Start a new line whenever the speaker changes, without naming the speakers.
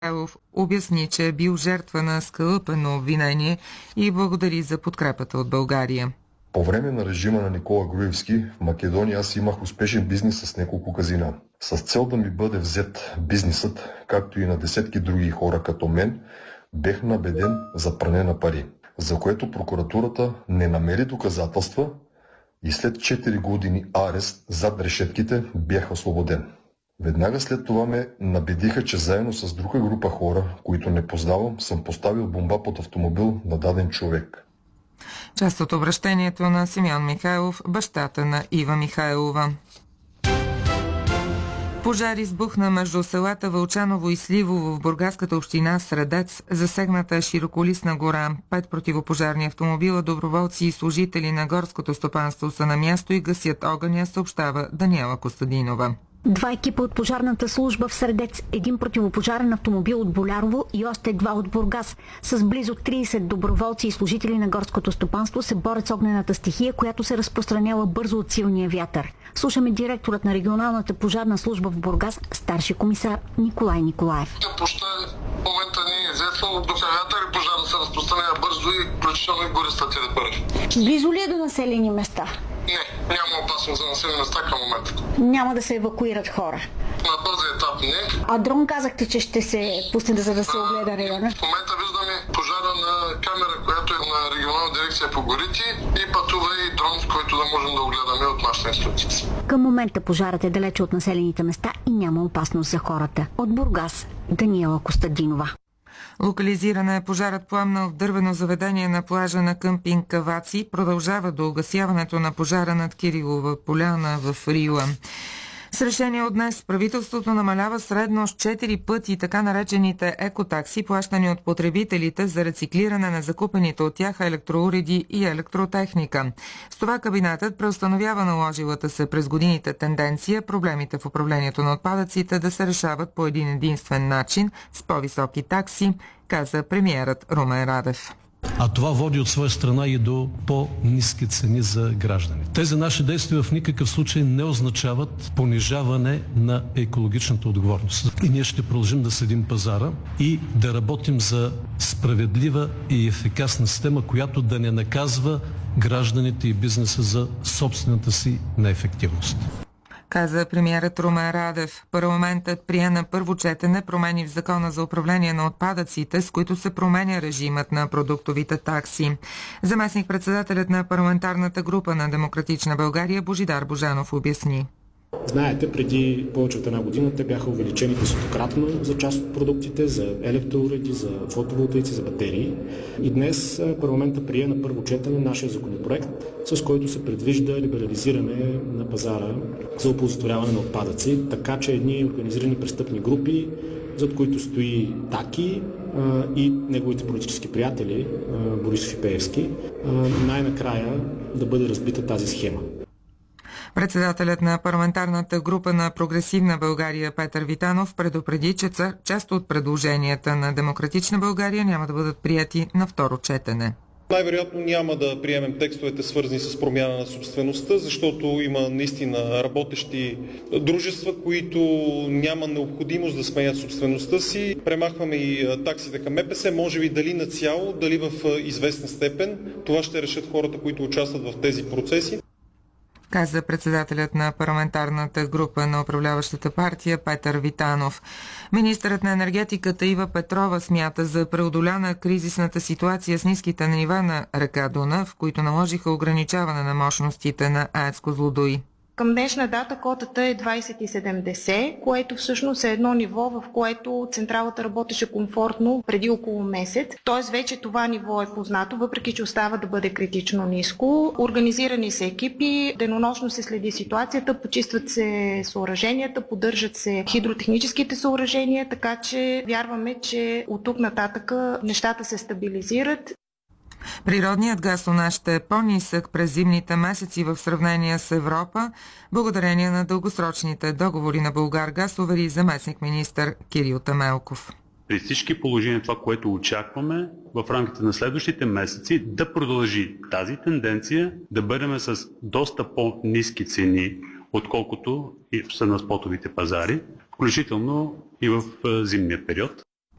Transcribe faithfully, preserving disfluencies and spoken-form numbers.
Михайлов обясни, че е бил жертва на скалъпено обвинение и благодари за подкрепата от България.
По време на режима на Никола Груевски в Македония аз имах успешен бизнес с няколко казина. С цел да ми бъде взет бизнесът, както и на десетки други хора като мен, бех набеден за пране на пари, за което прокуратурата не намери доказателства и след четири години арест зад решетките бях освободен. Веднага след това ме набедиха, че заедно с друга група хора, които не познавам, съм поставил бомба под автомобил на даден човек.
Част от обращението на Симеон Михайлов, бащата на Ива Михайлова. Пожар избухна между селата Вълчаново и Сливово в бургаската община Средец. Засегната е широколистна гора. Пет противопожарни автомобила, доброволци и служители на горското стопанство са на място и гасят огъня, съобщава Даниела Костадинова.
Два екипа от пожарната служба в Средец, един противопожарен автомобил от Болярово и още два от Бургас. С близо трийсет доброволци и служители на горското стопанство се борят с огнената стихия, която се разпространява бързо от силния вятър. Слушаме директорът на регионалната пожарна служба в Бургас, старши комисар Николай Николаев.
Площа в момента не е известно, от вятър и пожарът се разпространява бързо и включително и гореща температура.
Близо ли е до населени места?
Не, няма опасност за населени места към момента.
Няма да се евакуират хора?
На този етап не.
А дрон казахте, че ще се пусне за да се огледа района?
В момента виждаме пожара на камера, която е на регионална дирекция по горите и пътува и дрон, с който да можем да огледаме от нашата институция.
Към момента пожарът е далече от населените места и няма опасност за хората. От Бургас, Даниела Костадинова.
Локализирана е пожарът, пламнал в дървено заведение на плажа на къмпинг Каваци. Продължава до угасяването на пожара над Кирилова поляна в Рила. С решение от днес правителството намалява средно с четири пъти така наречените екотакси, плащани от потребителите за рециклиране на закупените от тях електроуреди и електротехника. С това кабинетът преустановява наложилата се през годините тенденция проблемите в управлението на отпадъците да се решават по един единствен начин с по-високи такси, каза премиерът Румен Радев.
А това води от своя страна и до по-ниски цени за граждани. Тези наши действия в никакъв случай не означават понижаване на екологичната отговорност. И ние ще продължим да следим пазара и да работим за справедлива и ефикасна система, която да не наказва гражданите и бизнеса за собствената си неефективност,
каза премиерът Румен Радев. Парламентът прие на първо четене промени в Закона за управление на отпадъците, с които се променя режимът на продуктовите такси. Заместник-председателят на парламентарната група на Демократична България Божидар Божанов обясни.
Знаете, преди повече от една година те бяха увеличени десетократно за част от продуктите, за електроуреди, за фотоволтаици, за батерии. И днес парламента прие на първо четене нашия законопроект, с който се предвижда либерализиране на пазара за оползотворяване на отпадъци, така че едни организирани престъпни групи, зад които стои Таки и неговите политически приятели, Борисов и Пеевски, най-накрая да бъде разбита тази схема.
Председателят на парламентарната група на Прогресивна България Петър Витанов предупреди, че част от предложенията на Демократична България няма да бъдат прияти на второ четене.
Най-вероятно няма да приемем текстовете, свързани с промяна на собствеността, защото има наистина работещи дружества, които няма необходимост да сменят собствеността си. Премахваме и таксите към М П С, може би дали на цяло, дали в известна степен. Това ще решат хората, които участват в тези процеси,
каза председателят на парламентарната група на управляващата партия Петър Витанов. Министърът на енергетиката Ива Петрова смята за преодоляна кризисната ситуация с ниските нива на река Дунав, в които наложиха ограничаване на мощностите на АЕЦ Козлодуй.
Към днешна дата котата е двайсет и седемдесет, което всъщност е едно ниво, в което централата работеше комфортно преди около месец. Т.е. вече това ниво е познато, въпреки че остава да бъде критично ниско. Организирани са екипи, денонощно се следи ситуацията, почистват се съоръженията, поддържат се хидротехническите съоръжения, така че вярваме, че от тук нататък нещата се стабилизират.
Природният газ у нас ще е по-нисък през зимните месеци в сравнение с Европа, благодарение на дългосрочните договори на Булгаргаз, увери заместник-министър Кирил Темелков.
При всички положения това, което очакваме в рамките на следващите месеци, да продължи тази тенденция, да бъдем с доста по-ниски цени, отколкото и са на спотовите пазари, включително и в зимния период.